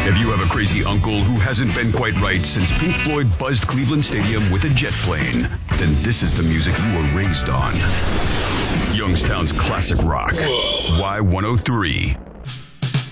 If you have a crazy uncle who hasn't been quite right since Pink Floyd buzzed Cleveland Stadium with a jet plane, then this is the music you were raised on. Youngstown's classic rock. Y103.